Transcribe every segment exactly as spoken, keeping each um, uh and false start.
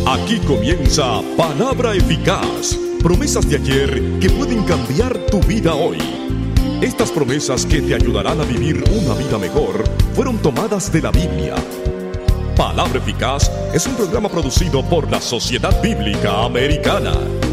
Aquí comienza Palabra Eficaz, promesas de ayer que pueden cambiar tu vida hoy. Estas promesas que te ayudarán a vivir una vida mejor fueron tomadas de la Biblia. Palabra Eficaz es un programa producido por la Sociedad Bíblica Americana.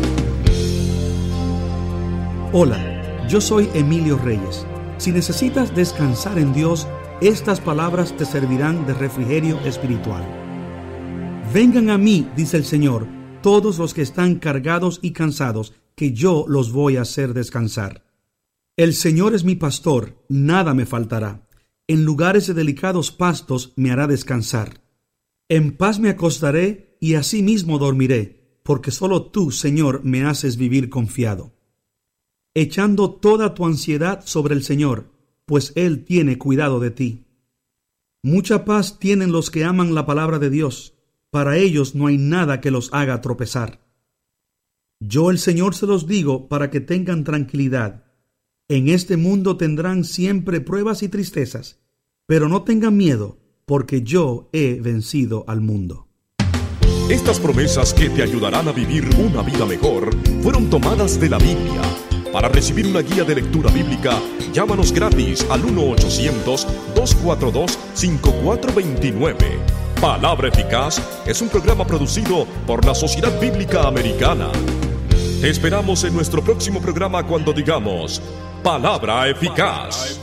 Hola, yo soy Emilio Reyes. Si necesitas descansar en Dios, estas palabras te servirán de refrigerio espiritual. Vengan a mí, dice el Señor, todos los que están cargados y cansados, que yo los voy a hacer descansar. El Señor es mi pastor, nada me faltará. En lugares de delicados pastos me hará descansar. En paz me acostaré y asimismo dormiré, porque solo tú, Señor, me haces vivir confiado. Echando toda tu ansiedad sobre el Señor, pues Él tiene cuidado de ti. Mucha paz tienen los que aman la palabra de Dios. Para ellos no hay nada que los haga tropezar. Yo, el Señor, se los digo para que tengan tranquilidad. En este mundo tendrán siempre pruebas y tristezas, pero no tengan miedo, porque yo he vencido al mundo. Estas promesas que te ayudarán a vivir una vida mejor fueron tomadas de la Biblia. Para recibir una guía de lectura bíblica, llámanos gratis al uno ochocientos, dos cuatro dos, cinco cuatro dos nueve. Palabra Eficaz es un programa producido por la Sociedad Bíblica Americana. Te esperamos en nuestro próximo programa cuando digamos Palabra Eficaz.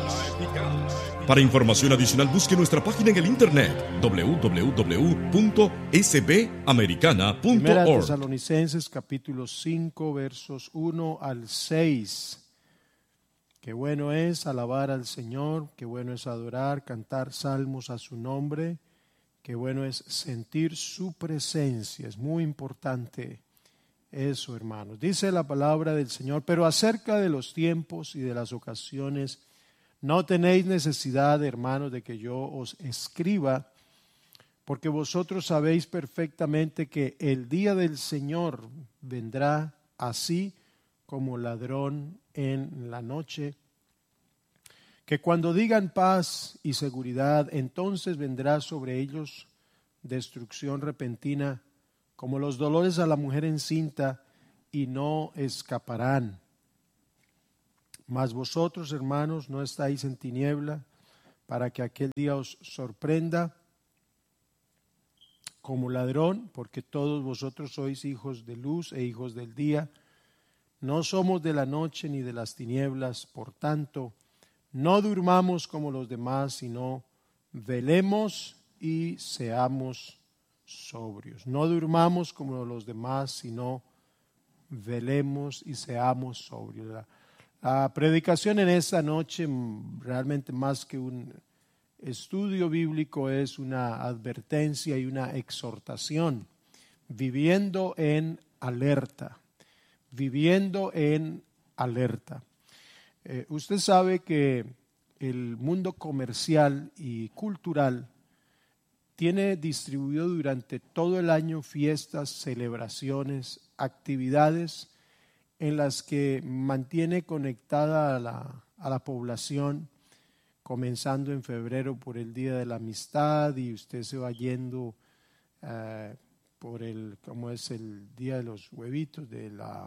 Para información adicional, busque nuestra página en el internet doble u doble u doble u punto s b americana punto org. Primera Tesalonicenses capítulo cinco versos uno al seis. Qué bueno es alabar al Señor, qué bueno es adorar, cantar salmos a su nombre, qué bueno es sentir su presencia. Es muy importante eso, hermanos. Dice la palabra del Señor: pero acerca de los tiempos y de las ocasiones, no tenéis necesidad, hermanos, de que yo os escriba, porque vosotros sabéis perfectamente que el día del Señor vendrá así como ladrón en la noche, que cuando digan paz y seguridad, entonces vendrá sobre ellos destrucción repentina, como los dolores a la mujer encinta, y no escaparán. Mas vosotros, hermanos, no estáis en tiniebla, para que aquel día os sorprenda como ladrón, porque todos vosotros sois hijos de luz e hijos del día. No somos de la noche ni de las tinieblas, por tanto, no durmamos como los demás, sino velemos y seamos sobrios. No durmamos como los demás, sino velemos y seamos sobrios. La, la predicación en esta noche, realmente más que un estudio bíblico, es una advertencia y una exhortación. Viviendo en alerta, viviendo en alerta. Eh, usted sabe que el mundo comercial y cultural tiene distribuido durante todo el año fiestas, celebraciones, actividades en las que mantiene conectada a la, a la población, comenzando en febrero por el Día de la Amistad, y usted se va yendo uh, por el, ¿cómo es? El Día de los Huevitos, de la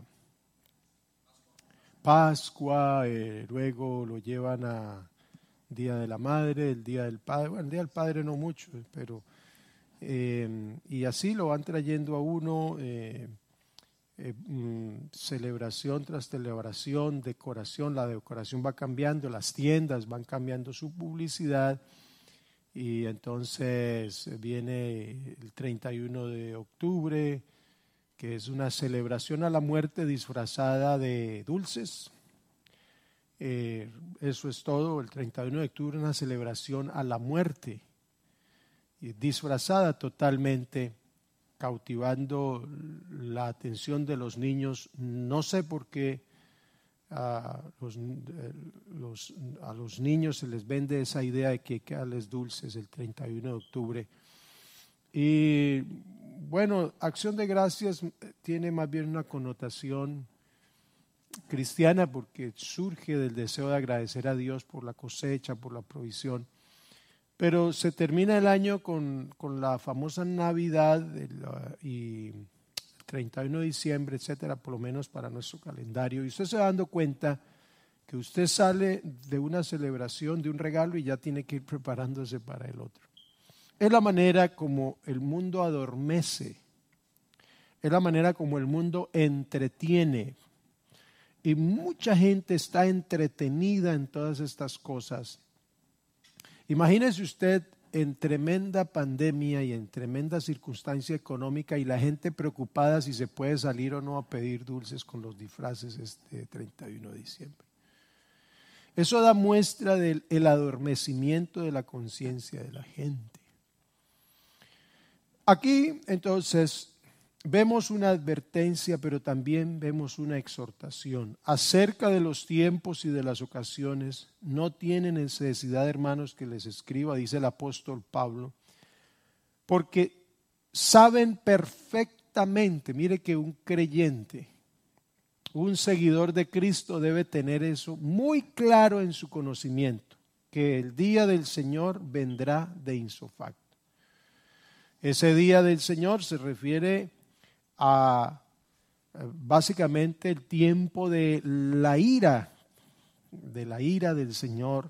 Pascua, eh, luego lo llevan a Día de la Madre, el Día del Padre. Bueno, el Día del Padre no mucho, pero eh, y así lo van trayendo a uno, eh, eh, mm, celebración tras celebración, decoración. La decoración va cambiando, las tiendas van cambiando su publicidad, y entonces viene el treinta y uno de octubre, que es una celebración a la muerte disfrazada de dulces. Eh, eso es todo. El treinta y uno de octubre, una celebración a la muerte, disfrazada totalmente, cautivando la atención de los niños. No sé por qué a los, los, a los niños se les vende esa idea de que hay que darles dulces el treinta y uno de octubre. Y bueno, Acción de Gracias tiene más bien una connotación cristiana, porque surge del deseo de agradecer a Dios por la cosecha, por la provisión. Pero se termina el año con, con la famosa Navidad el, uh, y treinta y uno de diciembre, etcétera, por lo menos para nuestro calendario. Y usted se va dando cuenta que usted sale de una celebración, de un regalo y ya tiene que ir preparándose para el otro. Es la manera como el mundo adormece, es la manera como el mundo entretiene. Y mucha gente está entretenida en todas estas cosas. Imagínese usted en tremenda pandemia y en tremenda circunstancia económica y la gente preocupada si se puede salir o no a pedir dulces con los disfraces este treinta y uno de diciembre. Eso da muestra del el adormecimiento de la conciencia de la gente. Aquí entonces vemos una advertencia, pero también vemos una exhortación acerca de los tiempos y de las ocasiones. No tienen necesidad, hermanos, que les escriba, dice el apóstol Pablo, porque saben perfectamente, mire que un creyente, un seguidor de Cristo debe tener eso muy claro en su conocimiento, que el día del Señor vendrá de insofacto. Ese día del Señor se refiere a básicamente el tiempo de la ira, de la ira del Señor,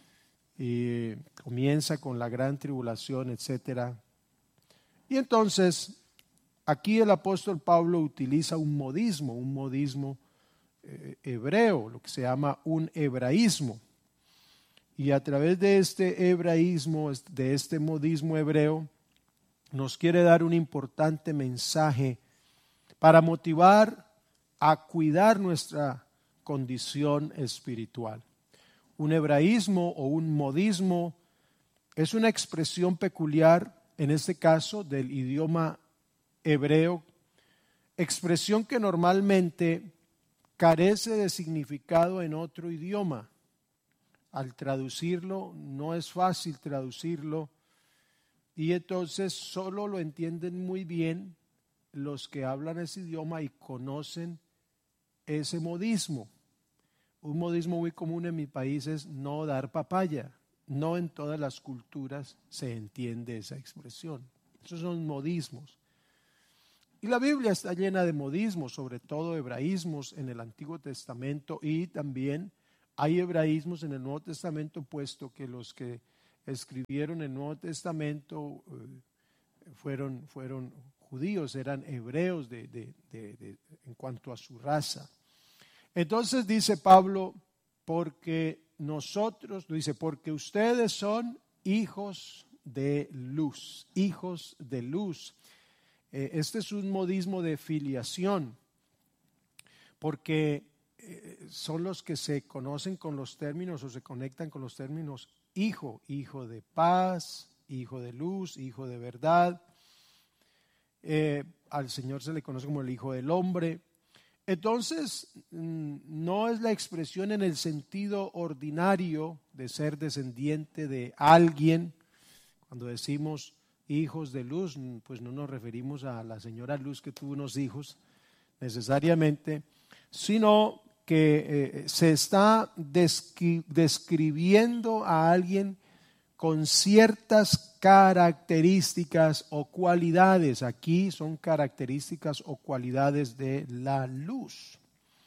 y comienza con la gran tribulación, etcétera. Y entonces aquí el apóstol Pablo utiliza un modismo, un modismo eh, hebreo, lo que se llama un hebraísmo. Y a través de este hebraísmo, de este modismo hebreo, nos quiere dar un importante mensaje para motivar a cuidar nuestra condición espiritual. Un hebraísmo o un modismo es una expresión peculiar, en este caso del idioma hebreo, expresión que normalmente carece de significado en otro idioma. Al traducirlo, no es fácil traducirlo, y entonces solo lo entienden muy bien los que hablan ese idioma y conocen ese modismo. Un modismo muy común en mi país es no dar papaya. No en todas las culturas se entiende esa expresión. Esos son modismos. Y la Biblia está llena de modismos, sobre todo hebraísmos en el Antiguo Testamento, y también hay hebraísmos en el Nuevo Testamento, puesto que los que escribieron el Nuevo Testamento eh, fueron, fueron judíos, eran hebreos de, de, de, de, en cuanto a su raza. Entonces dice Pablo, porque nosotros, dice, porque ustedes son hijos de luz, hijos de luz. Eh, este es un modismo de filiación, porque eh, son los que se conocen con los términos o se conectan con los términos hijo, hijo de paz, hijo de luz, hijo de verdad. Eh, al Señor se le conoce como el Hijo del Hombre. Entonces, no es la expresión en el sentido ordinario de ser descendiente de alguien. Cuando decimos hijos de luz, pues no nos referimos a la señora Luz que tuvo unos hijos necesariamente, sino que eh, se está descri- describiendo a alguien con ciertas características o cualidades. Aquí son características o cualidades de la luz.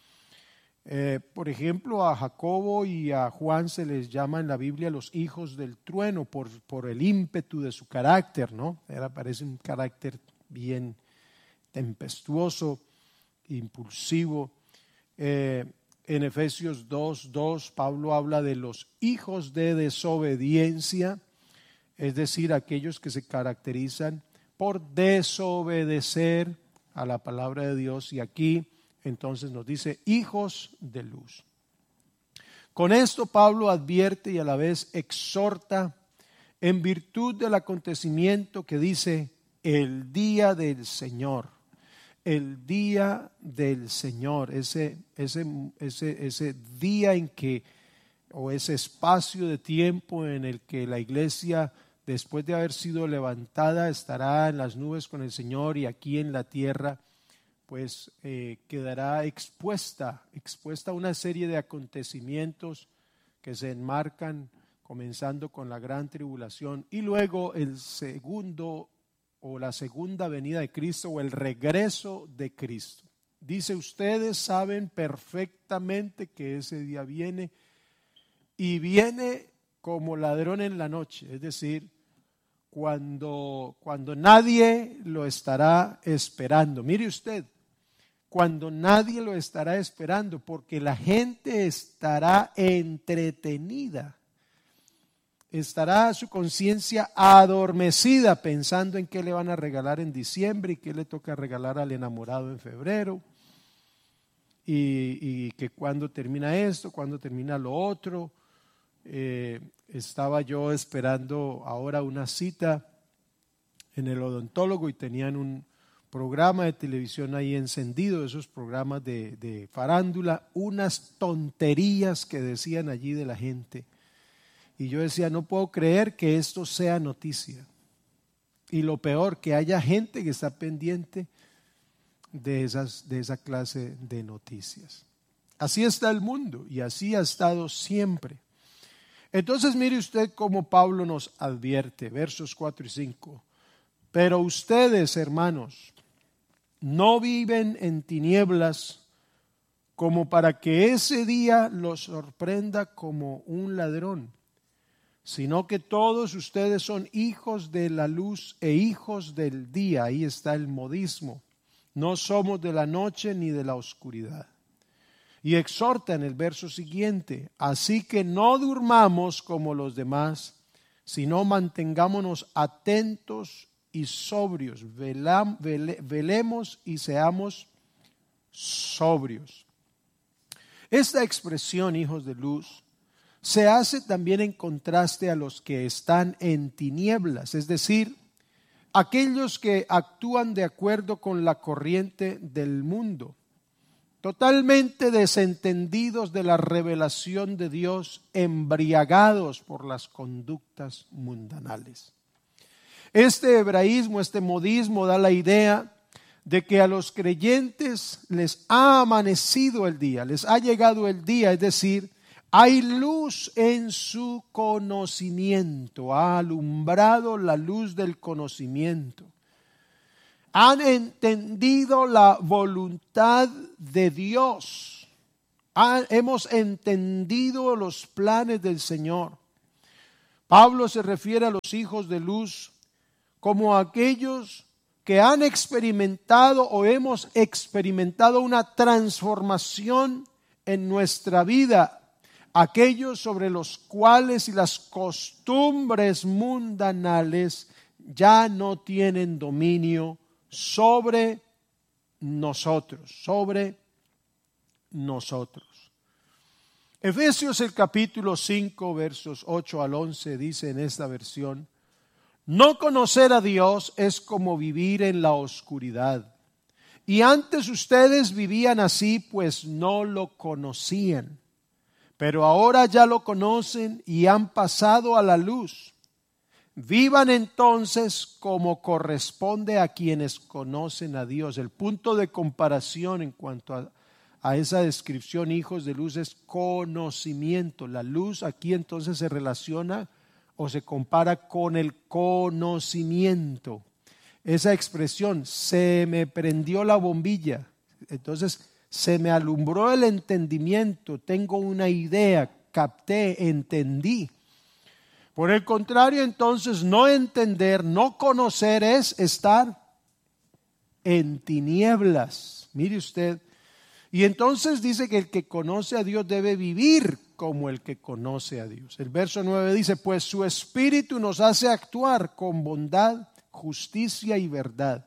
Eh, por ejemplo, a Jacobo y a Juan se les llama en la Biblia los hijos del trueno por, por el ímpetu de su carácter, ¿no? Era, parece un carácter bien tempestuoso, impulsivo. Eh, en Efesios dos, dos, Pablo habla de los hijos de desobediencia, es decir, aquellos que se caracterizan por desobedecer a la palabra de Dios. Y aquí entonces nos dice hijos de luz. Con esto Pablo advierte y a la vez exhorta en virtud del acontecimiento que dice el día del Señor. El día del Señor, ese, ese, ese, ese día en que, o ese espacio de tiempo en el que la iglesia, después de haber sido levantada, estará en las nubes con el Señor y aquí en la tierra, pues eh, quedará expuesta, expuesta a una serie de acontecimientos que se enmarcan comenzando con la gran tribulación y luego el segundo o la segunda venida de Cristo o el regreso de Cristo. Dice, ustedes saben perfectamente que ese día viene y viene como ladrón en la noche, es decir, cuando, cuando nadie lo estará esperando. Mire usted, cuando nadie lo estará esperando, porque la gente estará entretenida, estará su conciencia adormecida pensando en qué le van a regalar en diciembre y qué le toca regalar al enamorado en febrero y, y que cuándo termina esto, cuándo termina lo otro. Eh, estaba yo esperando ahora una cita en el odontólogo y tenían un programa de televisión ahí encendido, esos programas de, de farándula, unas tonterías que decían allí de la gente. Y yo decía, no puedo creer que esto sea noticia. Y lo peor, que haya gente que está pendiente de, esas, de esa clase de noticias. Así está el mundo y así ha estado siempre. Entonces mire usted cómo Pablo nos advierte, versos cuatro y cinco. Pero ustedes, hermanos, no viven en tinieblas como para que ese día los sorprenda como un ladrón, sino que todos ustedes son hijos de la luz e hijos del día. Ahí está el modismo. No somos de la noche ni de la oscuridad. Y exhorta en el verso siguiente, así que no durmamos como los demás, sino mantengámonos atentos y sobrios, Velam, vele, velemos y seamos sobrios. Esta expresión, hijos de luz, se hace también en contraste a los que están en tinieblas, es decir, aquellos que actúan de acuerdo con la corriente del mundo, totalmente desentendidos de la revelación de Dios, embriagados por las conductas mundanales. Este hebraísmo, este modismo da la idea de que a los creyentes les ha amanecido el día, les ha llegado el día, es decir, hay luz en su conocimiento, ha alumbrado la luz del conocimiento. Han entendido la voluntad de Dios. Han, hemos entendido los planes del Señor. Pablo se refiere a los hijos de luz como aquellos que han experimentado o hemos experimentado una transformación en nuestra vida. Aquellos sobre los cuales y las costumbres mundanales ya no tienen dominio sobre nosotros, sobre nosotros. Efesios el capítulo cinco, versos ocho al once dice en esta versión, no conocer a Dios es como vivir en la oscuridad. Y antes ustedes vivían así, pues no lo conocían. Pero ahora ya lo conocen y han pasado a la luz. Vivan entonces como corresponde a quienes conocen a Dios. El punto de comparación en cuanto a, a esa descripción, hijos de luz, es conocimiento. La luz aquí entonces se relaciona o se compara con el conocimiento. Esa expresión, se me prendió la bombilla. Entonces, se me alumbró el entendimiento, tengo una idea, capté, entendí. Por el contrario, entonces, no entender, no conocer es estar en tinieblas. Mire usted. Y entonces dice que el que conoce a Dios debe vivir como el que conoce a Dios. El verso nueve dice, pues su espíritu nos hace actuar con bondad, justicia y verdad.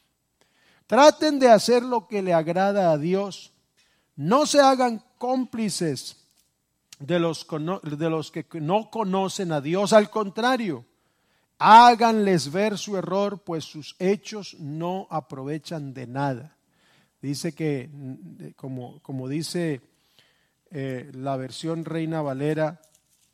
Traten de hacer lo que le agrada a Dios. No se hagan cómplices de los, de los que no conocen a Dios. Al contrario, háganles ver su error, pues sus hechos no aprovechan de nada. Dice que, como, como dice eh, la versión Reina Valera,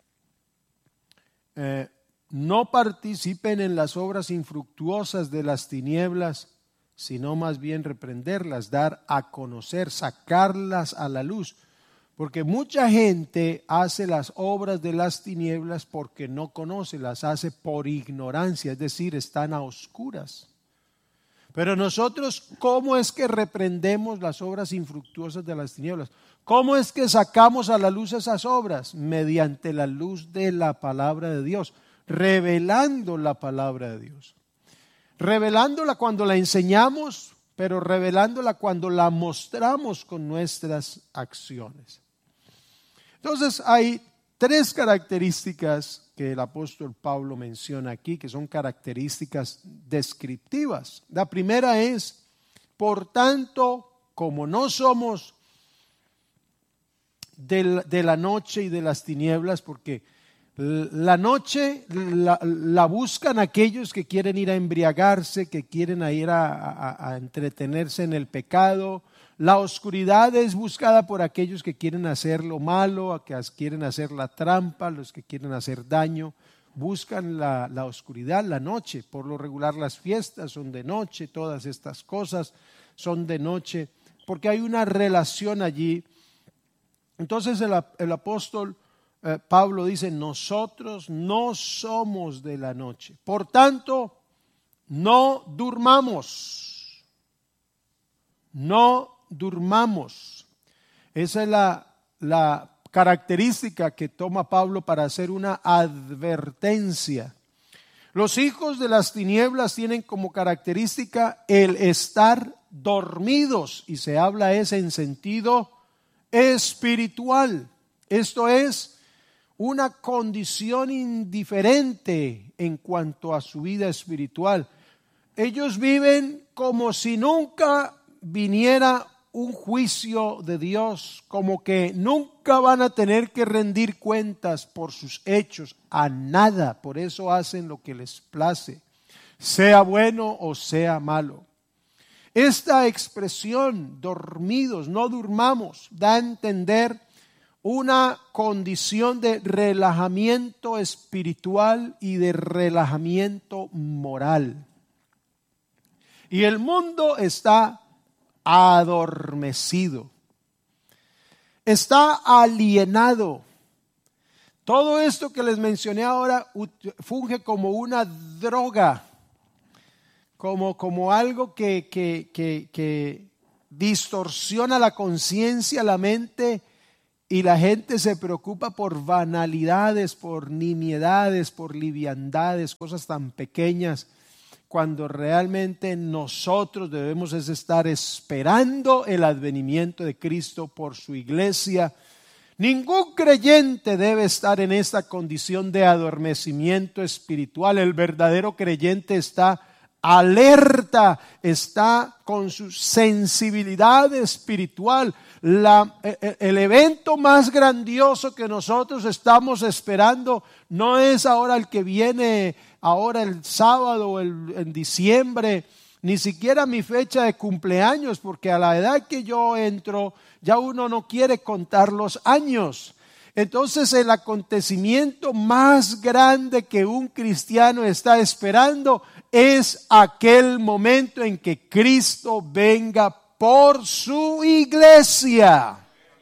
eh, no participen en las obras infructuosas de las tinieblas, sino más bien reprenderlas, dar a conocer, sacarlas a la luz. Porque mucha gente hace las obras de las tinieblas porque no conoce, las hace por ignorancia, es decir, están a oscuras. Pero nosotros, ¿cómo es que reprendemos las obras infructuosas de las tinieblas? ¿Cómo es que sacamos a la luz esas obras? Mediante la luz de la palabra de Dios, revelando la palabra de Dios. Revelándola cuando la enseñamos, pero revelándola cuando la mostramos con nuestras acciones. Entonces hay tres características que el apóstol Pablo menciona aquí, que son características descriptivas. La primera es, por tanto, como no somos de, de la noche y de las tinieblas, porque la noche la, la buscan aquellos que quieren ir a embriagarse, que quieren ir a, a, a entretenerse en el pecado. La oscuridad es buscada por aquellos que quieren hacer lo malo, a que quieren hacer la trampa, los que quieren hacer daño. Buscan la, la oscuridad, la noche. Por lo regular las fiestas son de noche, todas estas cosas son de noche, porque hay una relación allí. Entonces el, el apóstol eh, Pablo dice, nosotros no somos de la noche. Por tanto, no durmamos. No durmamos. Esa es la, la característica que toma Pablo para hacer una advertencia. Los hijos de las tinieblas tienen como característica el estar dormidos, y se habla ese en sentido espiritual. Esto es una condición indiferente en cuanto a su vida espiritual. Ellos viven como si nunca viniera un juicio de Dios, como que nunca van a tener que rendir cuentas por sus hechos a nada. Por eso hacen lo que les place, sea bueno o sea malo. Esta expresión, dormidos, no durmamos, da a entender una condición de relajamiento espiritual y de relajamiento moral. Y el mundo está adormecido, está alienado. Todo esto que les mencioné ahora funge como una droga, como, como algo que, que, que, que distorsiona la conciencia, la mente, y la gente se preocupa por banalidades, por nimiedades, por liviandades, cosas tan pequeñas, cuando realmente nosotros debemos es estar esperando el advenimiento de Cristo por su iglesia. Ningún creyente debe estar en esta condición de adormecimiento espiritual. El verdadero creyente está alerta, está con su sensibilidad espiritual. La, el evento más grandioso que nosotros estamos esperando no es ahora el que viene ahora el sábado o el, en diciembre, ni siquiera mi fecha de cumpleaños, porque a la edad que yo entro ya uno no quiere contar los años. Entonces el acontecimiento más grande que un cristiano está esperando es aquel momento en que Cristo venga por su iglesia.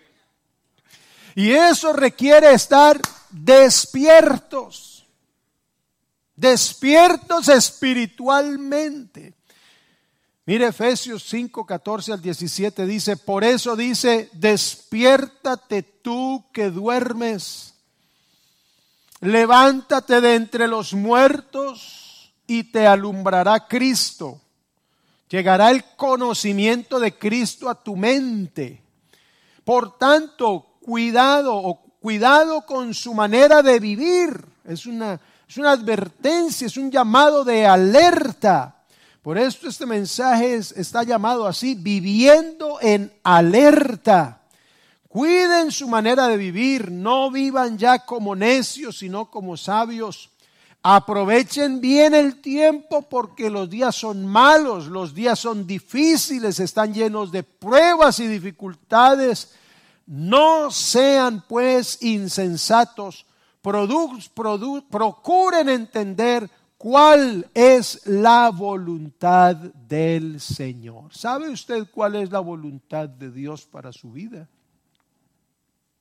Y eso requiere estar despiertos, despiertos espiritualmente. Mire, Efesios cinco, catorce al diecisiete dice, por eso dice, despiértate tú que duermes, levántate de entre los muertos y te alumbrará Cristo. Llegará el conocimiento de Cristo a tu mente. Por tanto, cuidado o cuidado con su manera de vivir. Es una, es una advertencia, es un llamado de alerta. Por esto este mensaje es, está llamado así, viviendo en alerta. Cuiden su manera de vivir, no vivan ya como necios, sino como sabios. Aprovechen bien el tiempo porque los días son malos, los días son difíciles, están llenos de pruebas y dificultades. No sean pues insensatos, produ, produ, procuren entender cuál es la voluntad del Señor. ¿Sabe usted cuál es la voluntad de Dios para su vida?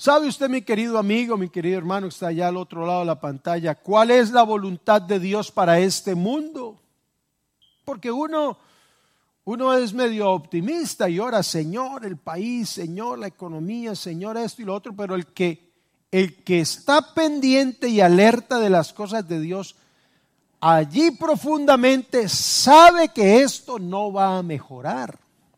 ¿Sabe usted, mi querido amigo, mi querido hermano que está allá al otro lado de la pantalla, cuál es la voluntad de Dios para este mundo? Porque uno, uno es medio optimista y ora, Señor, el país, Señor, la economía, Señor, esto y lo otro, pero el que, el que está pendiente y alerta de las cosas de Dios, allí profundamente sabe que esto no va a mejorar.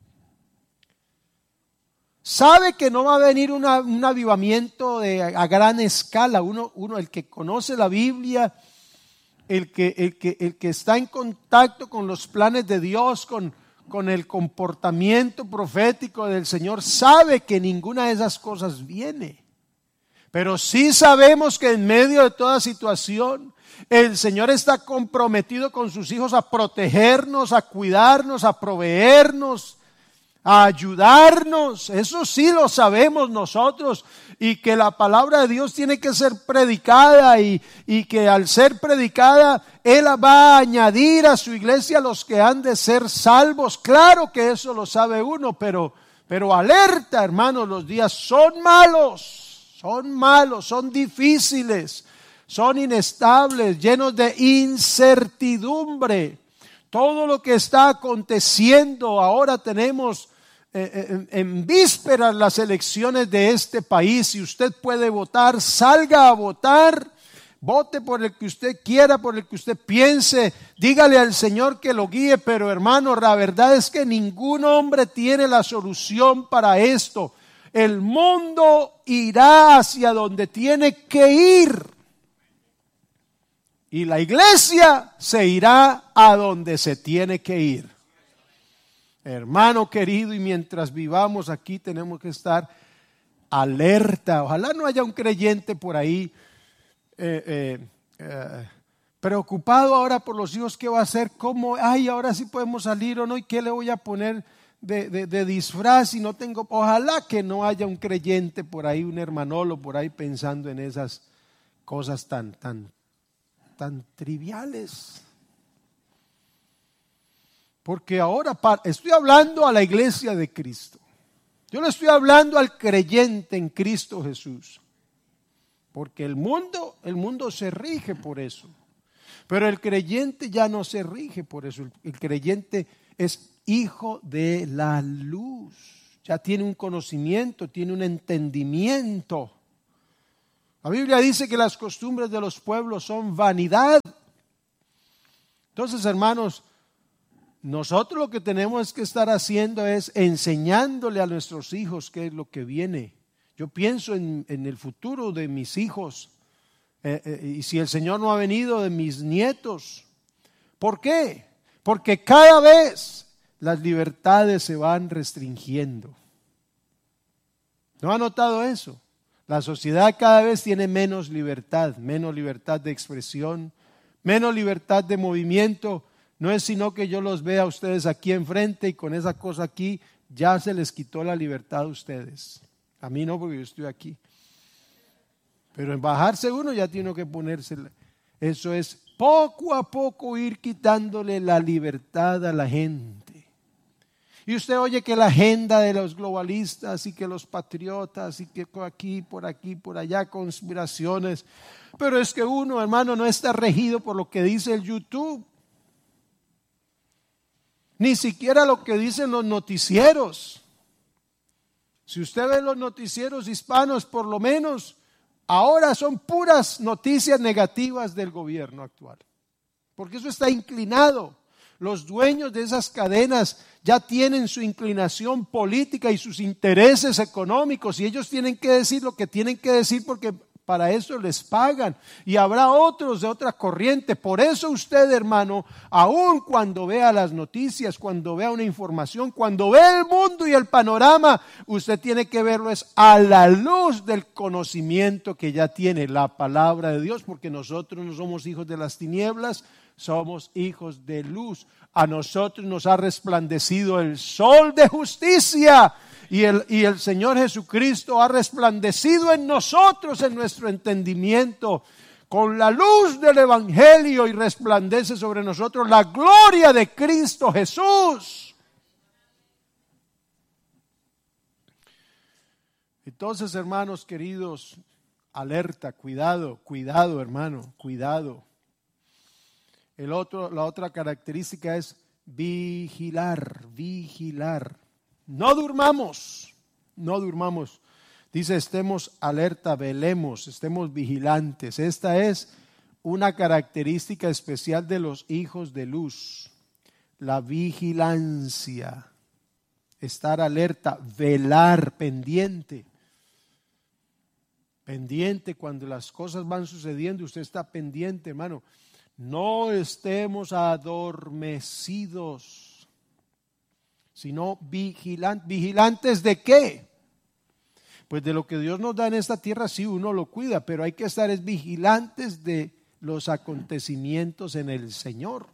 Sabe que no va a venir una, un avivamiento de, a gran escala. Uno, uno, el que conoce la Biblia, el que, el que, el que está en contacto con los planes de Dios, con, con el comportamiento profético del Señor, sabe que ninguna de esas cosas viene. Pero sí sabemos que en medio de toda situación, el Señor está comprometido con sus hijos a protegernos, a cuidarnos, a proveernos, a ayudarnos. Eso sí lo sabemos nosotros, y que la palabra de Dios tiene que ser predicada, y, y que al ser predicada Él va a añadir a su iglesia los que han de ser salvos. Claro que eso lo sabe uno, pero, pero alerta, hermanos, los días son malos, son malos, son difíciles, son inestables, llenos de incertidumbre. Todo lo que está aconteciendo ahora, tenemos En, en vísperas las elecciones de este país. Si usted puede votar, salga a votar, vote por el que usted quiera, por el que usted piense, dígale al Señor que lo guíe, pero hermano, la verdad es que ningún hombre tiene la solución para esto. El mundo irá hacia donde tiene que ir, y la iglesia se irá a donde se tiene que ir. Hermano querido, y mientras vivamos aquí tenemos que estar alerta. Ojalá no haya un creyente por ahí eh, eh, eh, preocupado ahora por los hijos. ¿Qué va a hacer? ¿Cómo? Ay, ahora sí podemos salir o no, ¿y qué le voy a poner de, de, de disfraz? Y no tengo. Ojalá que no haya un creyente por ahí, un hermanolo por ahí pensando en esas cosas tan, tan, tan triviales. Porque ahora estoy hablando a la iglesia de Cristo. Yo le estoy hablando al creyente en Cristo Jesús. Porque el mundo, el mundo se rige por eso. Pero el creyente ya no se rige por eso. El, el creyente es hijo de la luz. Ya tiene un conocimiento, tiene un entendimiento. La Biblia dice que las costumbres de los pueblos son vanidad. Entonces, hermanos, nosotros lo que tenemos que estar haciendo es enseñándole a nuestros hijos qué es lo que viene. Yo pienso en, en el futuro de mis hijos, eh, eh, y si el Señor no ha venido, de mis nietos. ¿Por qué? Porque cada vez las libertades se van restringiendo. ¿No ha notado eso? La sociedad cada vez tiene menos libertad, menos libertad de expresión, menos libertad de movimiento. No es sino que yo los vea a ustedes aquí enfrente y con esa cosa aquí ya se les quitó la libertad a ustedes. A mí no, porque yo estoy aquí. Pero en bajarse uno ya tiene que ponerse. Eso es poco a poco ir quitándole la libertad a la gente. Y usted oye que la agenda de los globalistas y que los patriotas y que por aquí, por aquí, por allá, conspiraciones. Pero es que uno, hermano, no está regido por lo que dice el YouTube. Ni siquiera lo que dicen los noticieros. Si usted ve los noticieros hispanos, por lo menos ahora son puras noticias negativas del gobierno actual. Porque eso está inclinado. Los dueños de esas cadenas ya tienen su inclinación política y sus intereses económicos, y ellos tienen que decir lo que tienen que decir porque para eso les pagan, y habrá otros de otra corriente. Por eso usted, hermano, aun cuando vea las noticias, cuando vea una información, cuando ve el mundo y el panorama, usted tiene que verlo es a la luz del conocimiento que ya tiene la palabra de Dios, porque nosotros no somos hijos de las tinieblas, somos hijos de luz. A nosotros nos ha resplandecido el sol de justicia. Y el, y el Señor Jesucristo ha resplandecido en nosotros, en nuestro entendimiento, con la luz del Evangelio, y resplandece sobre nosotros la gloria de Cristo Jesús. Entonces, hermanos queridos, alerta, cuidado, cuidado, hermano, cuidado. El otro, la otra característica es vigilar, vigilar. No durmamos, no durmamos. Dice, estemos alerta, velemos, estemos vigilantes. Esta es una característica especial de los hijos de luz. La vigilancia, estar alerta, velar, pendiente. Pendiente cuando las cosas van sucediendo, usted está pendiente, hermano. No estemos adormecidos, sino vigilantes. ¿Vigilantes de qué? Pues de lo que Dios nos da en esta tierra, sí, uno lo cuida, pero hay que estar es vigilantes de los acontecimientos en el Señor.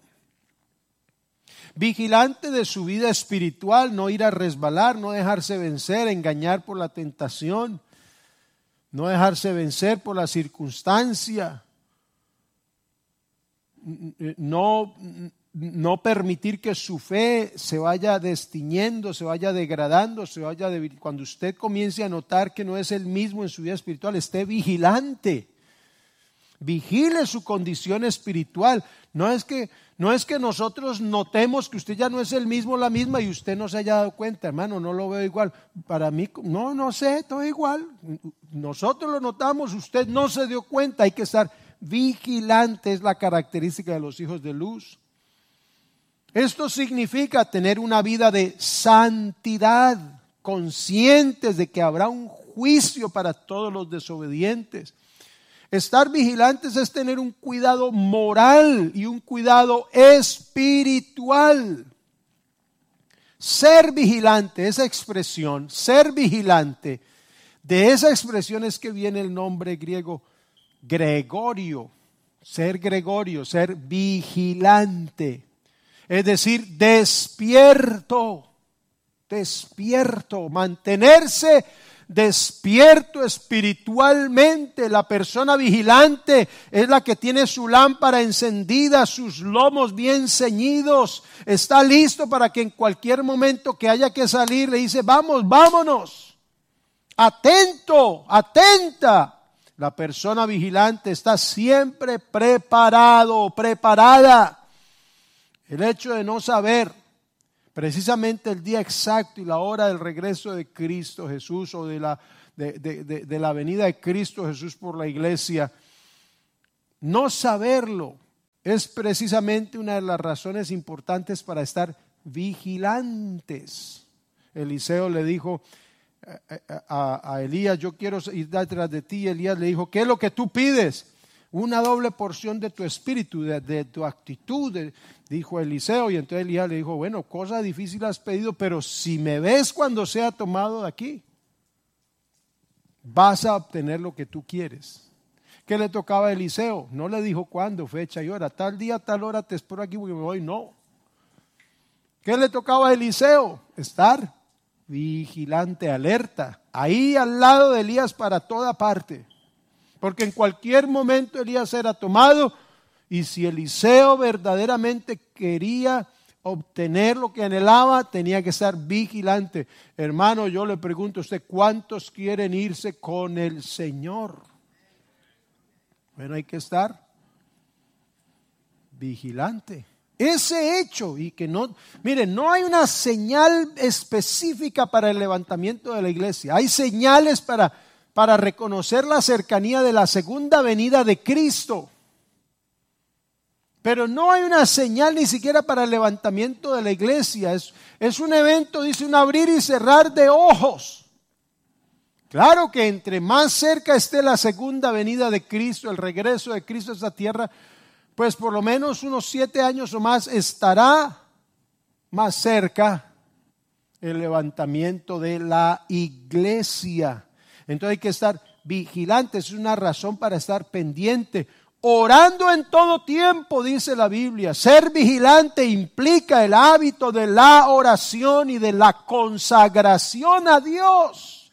Vigilante de su vida espiritual, no ir a resbalar, no dejarse vencer, engañar por la tentación, no dejarse vencer por la circunstancia, no, no permitir que su fe se vaya destiñendo, se vaya degradando, se vaya debil- cuando usted comience a notar que no es el mismo en su vida espiritual, esté vigilante. Vigile su condición espiritual. No es que, no es que nosotros notemos que usted ya no es el mismo, la misma, y usted no se haya dado cuenta, hermano, no lo veo igual. Para mí, no, no sé, todo igual. Nosotros lo notamos, usted no se dio cuenta. Hay que estar vigilante, es la característica de los hijos de luz. Esto significa tener una vida de santidad, conscientes de que habrá un juicio para todos los desobedientes. Estar vigilantes es tener un cuidado moral y un cuidado espiritual. Ser vigilante, esa expresión, ser vigilante, de esa expresión es que viene el nombre griego Gregorio, ser Gregorio, ser vigilante, es decir, despierto, despierto, mantenerse despierto espiritualmente. La persona vigilante es la que tiene su lámpara encendida, sus lomos bien ceñidos, está listo para que en cualquier momento que haya que salir le dice, vamos, vámonos, atento, atenta. La persona vigilante está siempre preparado, preparada. El hecho de no saber precisamente el día exacto y la hora del regreso de Cristo Jesús o de la, de, de, de, de la venida de Cristo Jesús por la iglesia, no saberlo es precisamente una de las razones importantes para estar vigilantes. Eliseo le dijo a, a, a Elías, yo quiero ir detrás de ti. Elías le dijo, ¿qué es lo que tú pides? Una doble porción de tu espíritu, de, de tu actitud, de, dijo Eliseo. Y entonces Elías le dijo, bueno, cosa difícil has pedido, pero si me ves cuando sea tomado de aquí, vas a obtener lo que tú quieres. ¿Qué le tocaba a Eliseo? No le dijo cuándo, fecha y hora, tal día, tal hora te espero aquí porque me voy, no. ¿Qué le tocaba a Eliseo? Estar vigilante, alerta, ahí al lado de Elías para toda parte. Porque en cualquier momento Elías era tomado, y si Eliseo verdaderamente quería obtener lo que anhelaba, tenía que estar vigilante. Hermano, yo le pregunto a usted, ¿cuántos quieren irse con el Señor? Bueno, hay que estar vigilante. Ese hecho, y que no, miren, no hay una señal específica para el levantamiento de la iglesia. Hay señales para para reconocer la cercanía de la segunda venida de Cristo. Pero no hay una señal ni siquiera para el levantamiento de la iglesia. Es, es un evento, dice, un abrir y cerrar de ojos. Claro que entre más cerca esté la segunda venida de Cristo, el regreso de Cristo a esta tierra, pues por lo menos unos siete años o más estará más cerca el levantamiento de la iglesia. Entonces hay que estar vigilantes, es una razón para estar pendiente, orando en todo tiempo, dice la Biblia. Ser vigilante implica el hábito de la oración y de la consagración a Dios.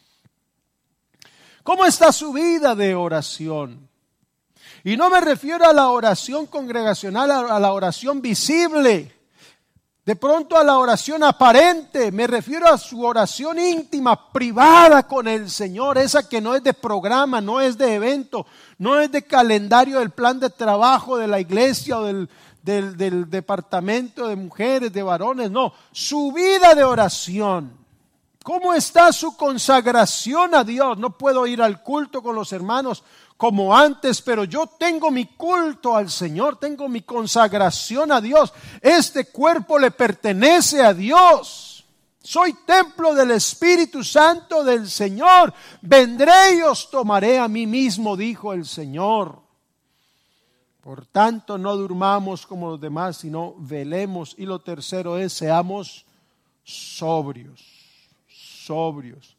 ¿Cómo está su vida de oración? Y no me refiero a la oración congregacional, a la oración visible. De pronto a la oración aparente, me refiero a su oración íntima, privada con el Señor, esa que no es de programa, no es de evento, no es de calendario del plan de trabajo de la iglesia o del, del, del departamento de mujeres, de varones, no, su vida de oración. ¿Cómo está su consagración a Dios? No puedo ir al culto con los hermanos como antes, pero yo tengo mi culto al Señor, tengo mi consagración a Dios. Este cuerpo le pertenece a Dios. Soy templo del Espíritu Santo del Señor. Vendré y os tomaré a mí mismo, dijo el Señor. Por tanto, no durmamos como los demás, sino velemos. Y lo tercero es, seamos sobrios, sobrios.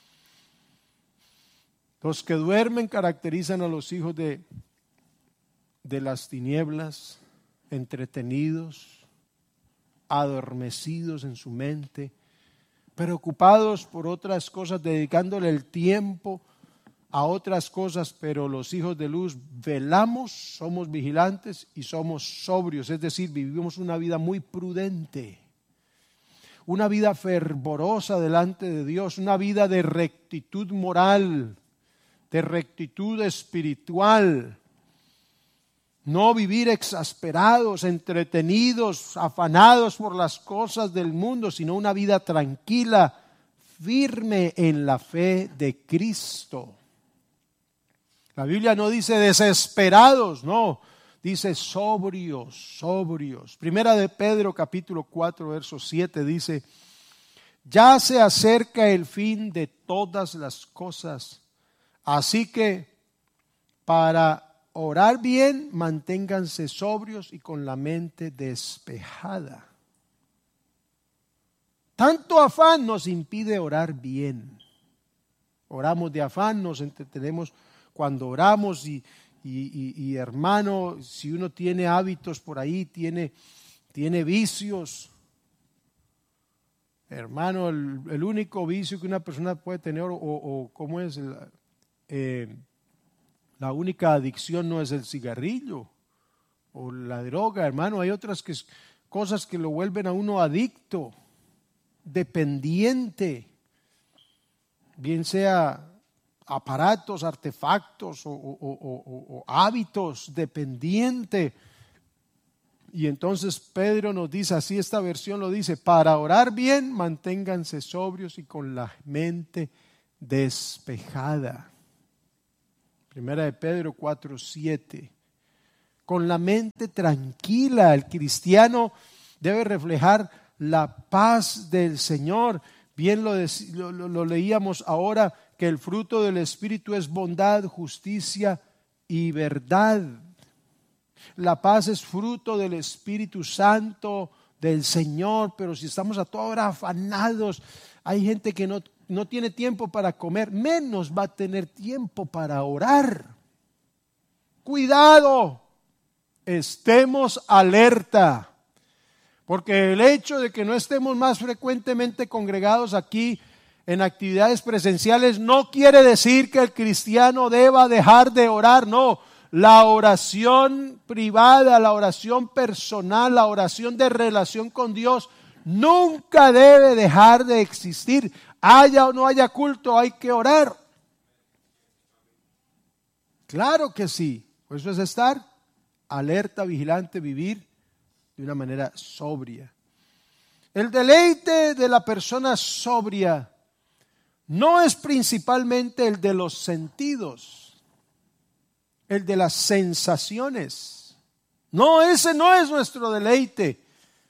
Los que duermen caracterizan a los hijos de, de las tinieblas, entretenidos, adormecidos en su mente, preocupados por otras cosas, dedicándole el tiempo a otras cosas, pero los hijos de luz velamos, somos vigilantes y somos sobrios, es decir, vivimos una vida muy prudente, una vida fervorosa delante de Dios, una vida de rectitud moral, de rectitud espiritual, no vivir exasperados, entretenidos, afanados por las cosas del mundo, sino una vida tranquila, firme en la fe de Cristo. La Biblia no dice desesperados, no, dice sobrios, sobrios. Primera de Pedro capítulo cuatro verso siete dice, ya se acerca el fin de todas las cosas. Así que para orar bien, manténganse sobrios y con la mente despejada. Tanto afán nos impide orar bien. Oramos de afán, nos entretenemos cuando oramos y, y, y, y hermano, si uno tiene hábitos por ahí, tiene, tiene vicios. Hermano, el, el único vicio que una persona puede tener, o, o ¿cómo es? El, Eh, la única adicción no es el cigarrillo o la droga, hermano. Hay otras que, cosas que lo vuelven a uno adicto, dependiente, bien sea aparatos, artefactos o, o, o, o, o hábitos, dependiente. Y entonces Pedro nos dice, así esta versión lo dice, para orar bien, manténganse sobrios y con la mente despejada. Primera de Pedro cuatro siete. Con la mente tranquila, el cristiano debe reflejar la paz del Señor. Bien lo, lo, lo leíamos ahora, que el fruto del Espíritu es bondad, justicia y verdad. La paz es fruto del Espíritu Santo del Señor, pero si estamos a toda hora afanados, hay gente que no no tiene tiempo para comer, menos va a tener tiempo para orar. Cuidado, estemos alerta, porque el hecho de que no estemos más frecuentemente congregados aquí en actividades presenciales no quiere decir que el cristiano deba dejar de orar, no. La oración privada, la oración personal, la oración de relación con Dios nunca debe dejar de existir. Haya o no haya culto, hay que orar. Claro que sí. Por eso es estar alerta, vigilante, vivir de una manera sobria. El deleite de la persona sobria no es principalmente el de los sentidos, el de las sensaciones. No, ese no es nuestro deleite.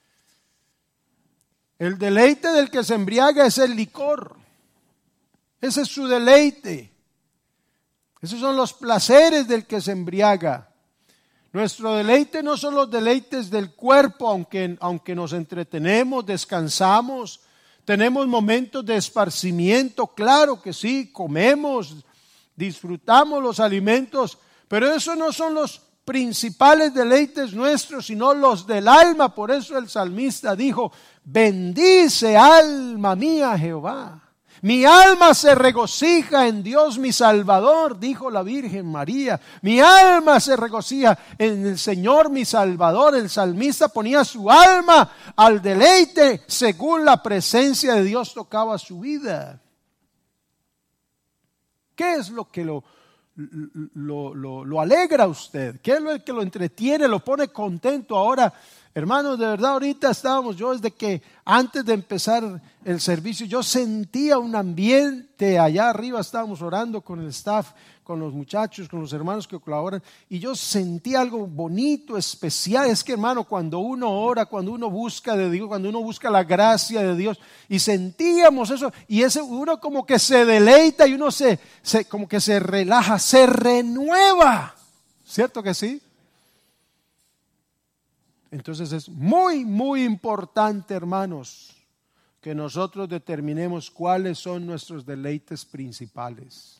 El deleite del que se embriaga es el licor. Ese es su deleite. Esos son los placeres del que se embriaga. Nuestro deleite no son los deleites del cuerpo, aunque, aunque nos entretenemos, descansamos, tenemos momentos de esparcimiento, claro que sí, comemos, disfrutamos los alimentos, pero esos no son los principales deleites nuestros, sino los del alma. Por eso el salmista dijo, bendice alma mía Jehová, Mi alma se regocija en Dios mi Salvador, dijo la Virgen María. Mi alma se regocija en el Señor mi Salvador. El salmista ponía su alma al deleite según la presencia de Dios tocaba su vida. ¿Qué es lo que lo, lo, lo, lo alegra a usted? ¿Qué es lo que lo entretiene, lo pone contento? Ahora, hermanos, de verdad ahorita estábamos, yo desde que antes de empezar el servicio, yo sentía un ambiente allá arriba, estábamos orando con el staff, con los muchachos, con los hermanos que colaboran, y yo sentí algo bonito, especial. Es que, hermano, cuando uno ora, cuando uno busca de Dios, cuando uno busca la gracia de Dios, y sentíamos eso, y ese uno como que se deleita y uno se, se como que se relaja, se renueva, ¿cierto que sí? Entonces es muy, muy importante, hermanos, que nosotros determinemos cuáles son nuestros deleites principales.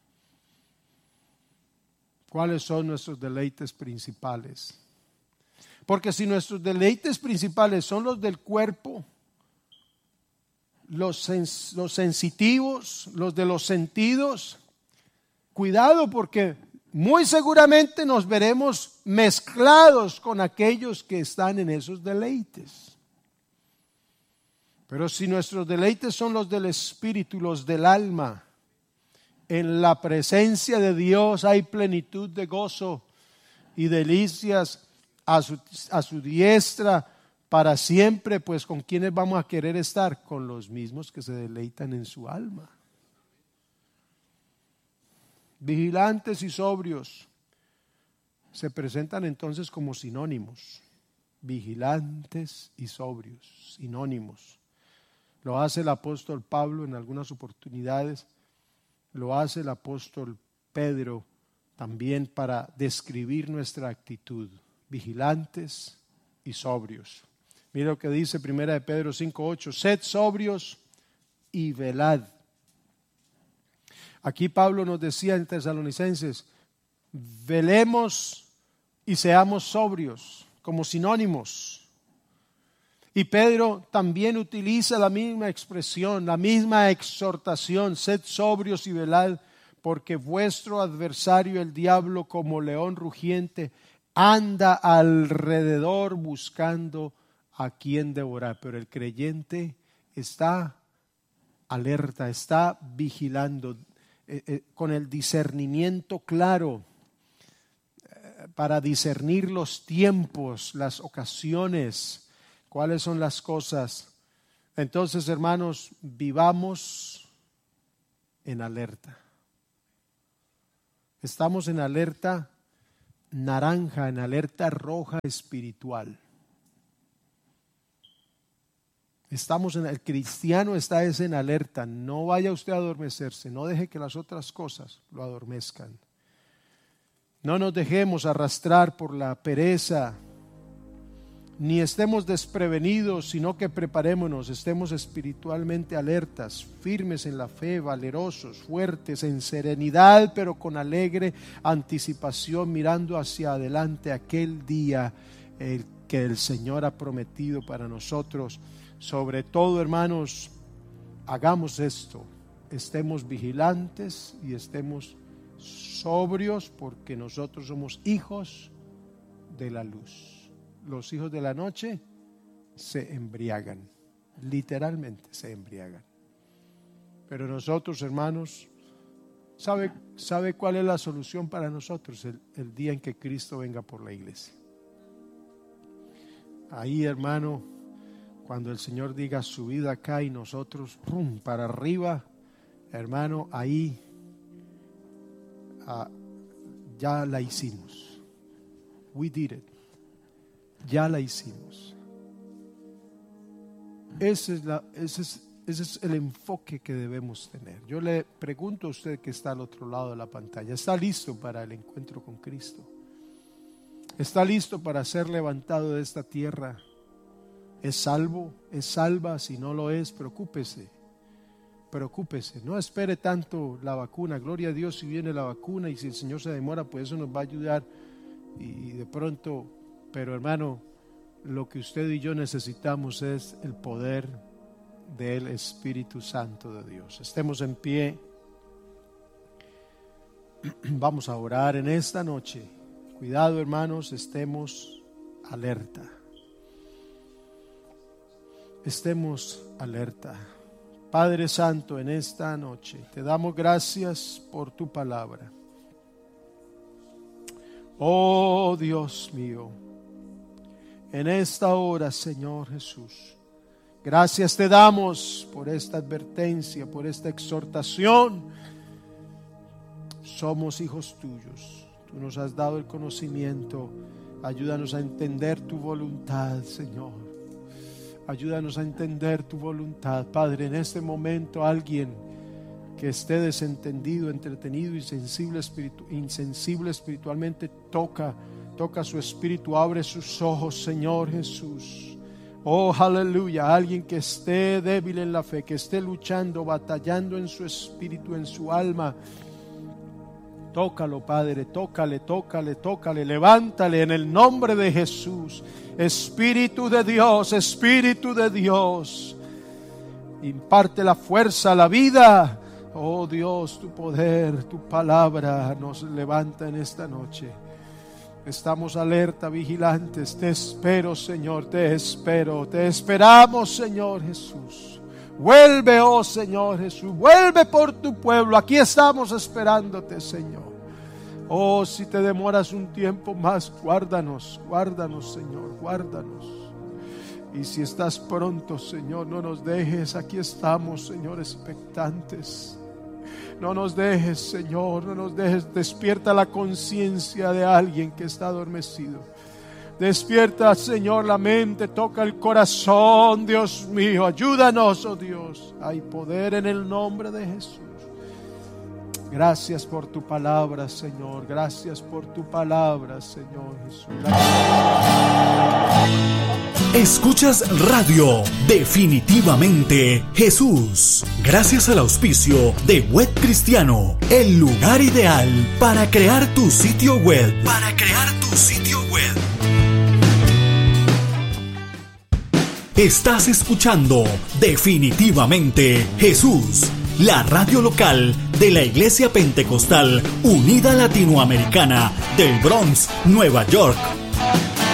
¿Cuáles son nuestros deleites principales? Porque si nuestros deleites principales son los del cuerpo, los, sens- los sensitivos, los de los sentidos, cuidado, porque muy seguramente nos veremos mezclados con aquellos que están en esos deleites. Pero si nuestros deleites son los del espíritu, los del alma, en la presencia de Dios hay plenitud de gozo y delicias a su, a su diestra para siempre. Pues ¿con quiénes vamos a querer estar? Con los mismos que se deleitan en su alma. Vigilantes y sobrios se presentan entonces como sinónimos. Vigilantes y sobrios, sinónimos. Lo hace el apóstol Pablo en algunas oportunidades. Lo hace el apóstol Pedro también para describir nuestra actitud. Vigilantes y sobrios. Mira lo que dice primera de Pedro cinco ocho. Sed sobrios y velad. Aquí Pablo nos decía en Tesalonicenses, velemos y seamos sobrios, como sinónimos. Y Pedro también utiliza la misma expresión, la misma exhortación, sed sobrios y velad, porque vuestro adversario el diablo como león rugiente anda alrededor buscando a quien devorar. Pero el creyente está alerta, está vigilando, eh, eh, con el discernimiento claro, eh, para discernir los tiempos, las ocasiones, cuáles son las cosas. Entonces, hermanos, vivamos en alerta. Estamos en alerta naranja, en alerta roja espiritual. Estamos en, el cristiano está es en alerta. No vaya usted a adormecerse, no deje que las otras cosas lo adormezcan. No nos dejemos arrastrar por la pereza, ni estemos desprevenidos, sino que preparémonos, estemos espiritualmente alertas, firmes en la fe, valerosos, fuertes, en serenidad, pero con alegre anticipación, mirando hacia adelante aquel día el que el Señor ha prometido para nosotros. Sobre todo, hermanos, hagamos esto, estemos vigilantes y estemos sobrios, porque nosotros somos hijos de la luz. Los hijos de la noche se embriagan, literalmente se embriagan. Pero nosotros, hermanos, ¿sabe, sabe cuál es la solución para nosotros? El, el día en que Cristo venga por la iglesia. Ahí, hermano, cuando el Señor diga subid acá y nosotros pum, para arriba, hermano, ahí ah, ya la hicimos. We did it. Ya la hicimos. Ese es, la, ese, es, ese es el enfoque que debemos tener. Yo le pregunto a usted que está al otro lado de la pantalla, ¿está listo para el encuentro con Cristo? ¿Está listo para ser levantado de esta tierra? ¿Es salvo? ¿Es salva? Si no lo es, preocúpese. Preocúpese. No espere tanto la vacuna. Gloria a Dios si viene la vacuna, y si el Señor se demora, pues eso nos va a ayudar. Y de pronto... Pero hermano, lo que usted y yo necesitamos es el poder del Espíritu Santo de Dios. Estemos en pie. Vamos a orar en esta noche. Cuidado, hermanos, estemos alerta. Estemos alerta. Padre Santo, en esta noche te damos gracias por tu palabra. Oh Dios mío, en esta hora, Señor Jesús, gracias te damos por esta advertencia, por esta exhortación. Somos hijos tuyos. Tú nos has dado el conocimiento. Ayúdanos a entender tu voluntad, Señor. Ayúdanos a entender tu voluntad. Padre, en este momento alguien que esté desentendido, entretenido, insensible, espiritu- insensible espiritualmente, toca, toca su espíritu, abre sus ojos, Señor Jesús. Oh, aleluya. Alguien que esté débil en la fe, que esté luchando, batallando en su espíritu, en su alma. Tócalo, Padre, tócale, tócale, tócale, levántale en el nombre de Jesús. Espíritu de Dios, Espíritu de Dios, imparte la fuerza, la vida. Oh Dios, tu poder, tu palabra nos levanta en esta noche. Estamos alerta, vigilantes. Te espero, Señor, te espero, te esperamos, Señor Jesús. Vuelve, oh Señor Jesús, vuelve por tu pueblo. Aquí estamos esperándote, Señor. Oh, si te demoras un tiempo más, guárdanos, guárdanos, Señor, guárdanos. Y si estás pronto, Señor, no nos dejes. Aquí estamos, Señor, expectantes. No nos dejes, Señor, no nos dejes. Despierta la conciencia de alguien que está adormecido. Despierta, Señor, la mente, toca el corazón, Dios mío. Ayúdanos, oh Dios. Hay poder en el nombre de Jesús. Gracias por tu palabra, Señor. Gracias por tu palabra, Señor Jesús. Gracias. Escuchas Radio Definitivamente Jesús. Gracias al auspicio de Web Cristiano, el lugar ideal para crear tu sitio web. Para crear tu sitio web. Estás escuchando Definitivamente Jesús, la radio local de la Iglesia Pentecostal Unida Latinoamericana del Bronx, Nueva York.